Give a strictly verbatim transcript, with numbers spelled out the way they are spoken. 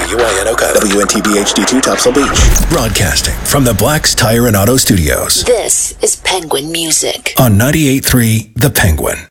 W Y N O K A, W N T B H D two, Topsail Beach. Broadcasting from the Black's Tire and Auto Studios. This is Penguin Music On ninety-eight point three The Penguin.